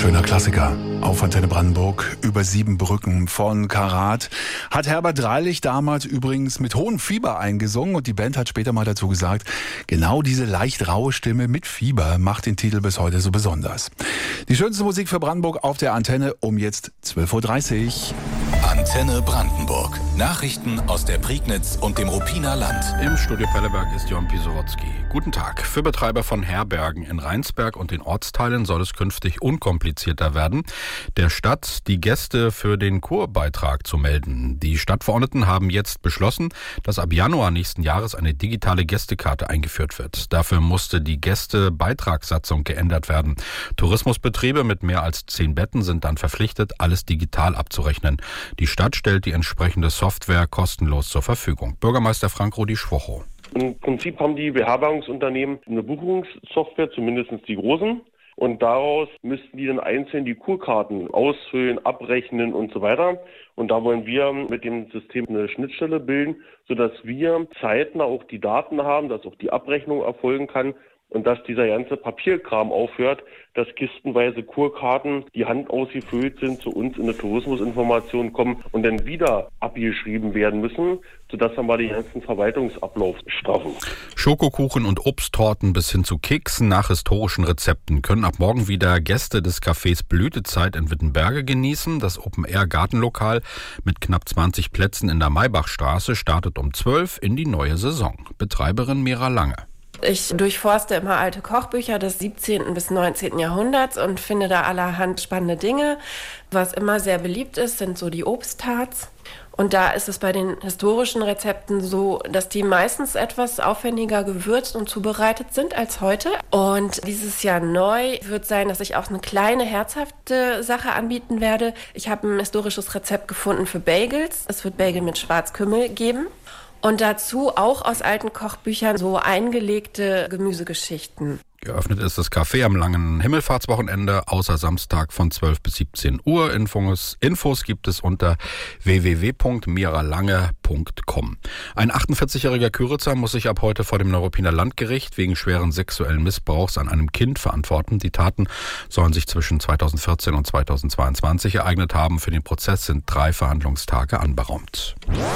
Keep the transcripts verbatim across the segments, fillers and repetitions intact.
Schöner Klassiker auf Antenne Brandenburg, über sieben Brücken von Karat. Hat Herbert Dreilich damals übrigens mit hohem Fieber eingesungen und die Band hat später mal dazu gesagt, genau diese leicht raue Stimme mit Fieber macht den Titel bis heute so besonders. Die schönste Musik für Brandenburg auf der Antenne um jetzt zwölf Uhr dreißig. Antenne Brandenburg. Nachrichten aus der Prignitz und dem Ruppiner Land. Im Studio Pelleberg ist Jon Pisorotsky. Guten Tag. Für Betreiber von Herbergen in Rheinsberg und den Ortsteilen soll es künftig unkomplizierter werden, der Stadt die Gäste für den Kurbeitrag zu melden. Die Stadtverordneten haben jetzt beschlossen, dass ab Januar nächsten Jahres eine digitale Gästekarte eingeführt wird. Dafür musste die Gästebeitragssatzung geändert werden. Tourismusbetriebe mit mehr als zehn Betten sind dann verpflichtet, alles digital abzurechnen. Die Stadt stellt die entsprechende Software kostenlos zur Verfügung. Bürgermeister Frank-Rudi Schwocho. Im Prinzip haben die Beherbergungsunternehmen eine Buchungssoftware, zumindest die großen. Und daraus müssten die dann einzeln die Kurkarten ausfüllen, abrechnen und so weiter. Und da wollen wir mit dem System eine Schnittstelle bilden, sodass wir zeitnah auch die Daten haben, dass auch die Abrechnung erfolgen kann. Und dass dieser ganze Papierkram aufhört, dass kistenweise Kurkarten, die handausgefüllt sind, zu uns in der Tourismusinformation kommen und dann wieder abgeschrieben werden müssen, sodass wir mal den ganzen Verwaltungsablauf straffen. Schokokuchen und Obsttorten bis hin zu Keksen nach historischen Rezepten können ab morgen wieder Gäste des Cafés Blütezeit in Wittenberge genießen. Das Open-Air-Gartenlokal mit knapp zwanzig Plätzen in der Maybachstraße startet um zwölf in die neue Saison. Betreiberin Mira Lange. Ich durchforste immer alte Kochbücher des siebzehnten bis neunzehnten Jahrhunderts und finde da allerhand spannende Dinge. Was immer sehr beliebt ist, sind so die Obsttarts. Und da ist es bei den historischen Rezepten so, dass die meistens etwas aufwendiger gewürzt und zubereitet sind als heute. Und dieses Jahr neu wird sein, dass ich auch eine kleine, herzhafte Sache anbieten werde. Ich habe ein historisches Rezept gefunden für Bagels. Es wird Bagel mit Schwarzkümmel geben. Und dazu auch aus alten Kochbüchern so eingelegte Gemüsegeschichten. Geöffnet ist das Café am langen Himmelfahrtswochenende, außer Samstag von zwölf bis siebzehn Uhr. Infos, Infos gibt es unter w w w punkt miralange punkt com. Ein achtundvierzigjähriger Kyritzer muss sich ab heute vor dem Neuruppiner Landgericht wegen schweren sexuellen Missbrauchs an einem Kind verantworten. Die Taten sollen sich zwischen zweitausendvierzehn und zweitausendzweiundzwanzig ereignet haben. Für den Prozess sind drei Verhandlungstage anberaumt.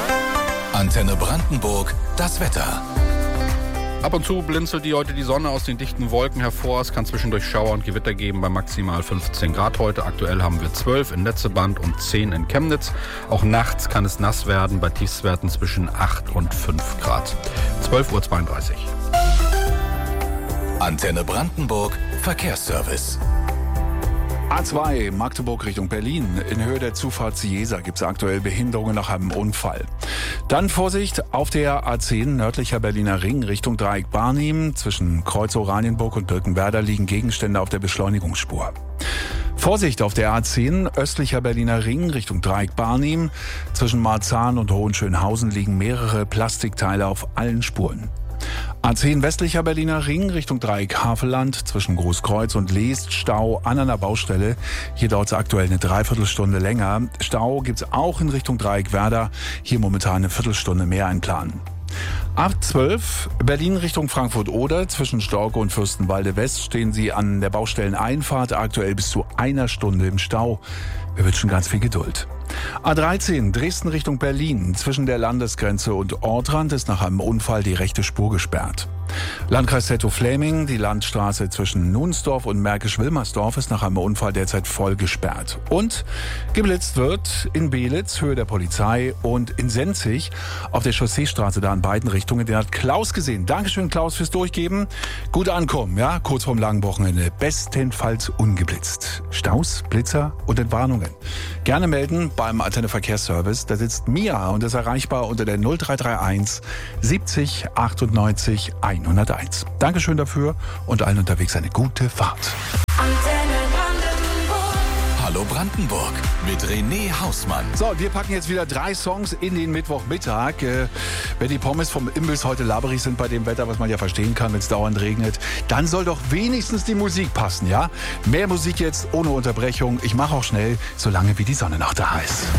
Antenne Brandenburg, das Wetter. Ab und zu blinzelt die heute die Sonne aus den dichten Wolken hervor. Es kann zwischendurch Schauer und Gewitter geben bei maximal fünfzehn Grad heute. Aktuell haben wir zwölf in Netzeband und zehn in Chemnitz. Auch nachts kann es nass werden bei Tiefstwerten zwischen acht und fünf Grad. zwölf Uhr zweiunddreißig. Antenne Brandenburg, Verkehrsservice. A zwei Magdeburg Richtung Berlin. In Höhe der Zufahrt Ciesa gibt es aktuell Behinderungen nach einem Unfall. Dann Vorsicht auf der A zehn nördlicher Berliner Ring Richtung Dreieck Barnim. Zwischen Kreuz Oranienburg und Birkenwerder liegen Gegenstände auf der Beschleunigungsspur. Vorsicht auf der A zehn östlicher Berliner Ring Richtung Dreieck Barnim. Zwischen Marzahn und Hohenschönhausen liegen mehrere Plastikteile auf allen Spuren. A zehn westlicher Berliner Ring Richtung Dreieck Havelland zwischen Großkreuz und Leest Stau an einer Baustelle. Hier dauert es aktuell eine Dreiviertelstunde länger. Stau gibt es auch in Richtung Dreieck Werder. Hier momentan eine Viertelstunde mehr einplanen. A zwölf Berlin Richtung Frankfurt-Oder. Zwischen Storke und Fürstenwalde West stehen Sie an der Baustelleneinfahrt. Aktuell bis zu einer Stunde im Stau. Wir wünschen ganz viel Geduld. A dreizehn Dresden Richtung Berlin. Zwischen der Landesgrenze und Ortrand ist nach einem Unfall die rechte Spur gesperrt. Landkreis Tettow-Fläming, die Landstraße zwischen Nunsdorf und Märkisch-Wilmersdorf ist nach einem Unfall derzeit voll gesperrt. Und geblitzt wird in Belitz, Höhe der Polizei, und in Senzig auf der Chausseestraße da in beiden Richtungen. Den hat Klaus gesehen. Dankeschön, Klaus, fürs Durchgeben. Gut ankommen, ja, kurz vorm langen Wochenende. Bestenfalls ungeblitzt. Staus, Blitzer und Entwarnungen. Gerne melden beim Antenne Verkehrsservice. Da sitzt Mia und ist erreichbar unter der null drei drei eins siebzig achtundneunzig hunderteins. Dankeschön dafür und allen unterwegs eine gute Fahrt. Antenne Brandenburg. Hallo Brandenburg mit René Hausmann. So, wir packen jetzt wieder drei Songs in den Mittwochmittag. Äh, wenn die Pommes vom Imbiss heute laberig sind bei dem Wetter, was man ja verstehen kann, wenn es dauernd regnet, dann soll doch wenigstens die Musik passen, ja? Mehr Musik jetzt ohne Unterbrechung. Ich mache auch schnell, solange wie die Sonne noch da ist.